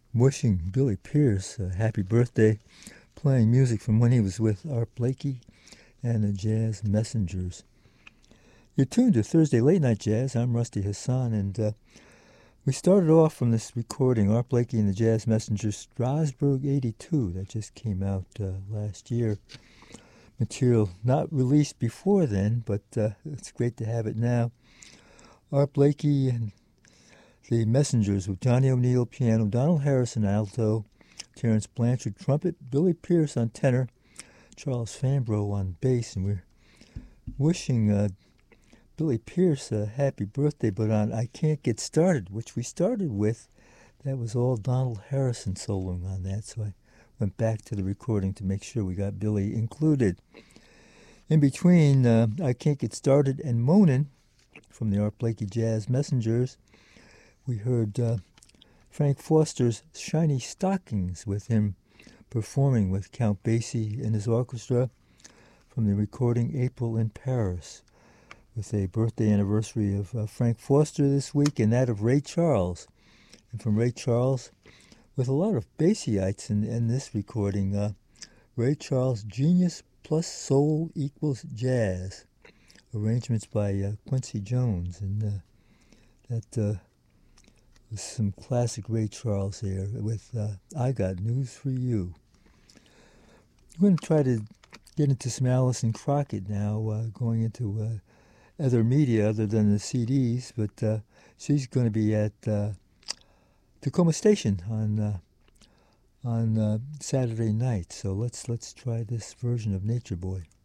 wishing Billy Pierce a happy birthday, playing music from when he was with Art Blakey and the Jazz Messengers. You're tuned to Thursday Late Night Jazz. I'm Rusty Hassan, and we started off from this recording, Art Blakey and the Jazz Messengers, Strasbourg 82, that just came out last year. Material not released before then, but it's great to have it now. Art Blakey and the Messengers with Johnny O'Neill piano, Donald Harrison alto, Terence Blanchard trumpet, Billy Pierce on tenor, Charles Fambrough on bass, and we're wishing Billy Pierce a happy birthday, but on I Can't Get Started, which we started with, that was all Donald Harrison soloing on that, so I went back to the recording to make sure we got Billy included. In between I Can't Get Started and Moanin' from the Art Blakey Jazz Messengers, we heard Frank Foster's Shiny Stockings, with him performing with Count Basie and his orchestra from the recording April in Paris, with a birthday anniversary of Frank Foster this week and that of Ray Charles. And from Ray Charles, with a lot of Basieites in this recording, Ray Charles Genius plus Soul equals Jazz, arrangements by Quincy Jones, and that was some classic Ray Charles here with I Got News for You. I'm going to try to get into some Alison Crockett now, going into other media other than the CDs, but she's going to be at Tacoma Station on Saturday night. So let's try this version of Nature Boy.